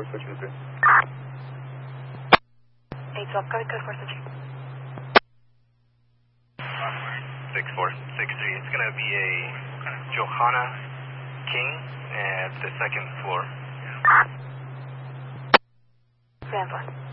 switching to 3. 8-12, copy code 4 switching. 6463. It's going to be a Johanna King at the second floor. Stand for.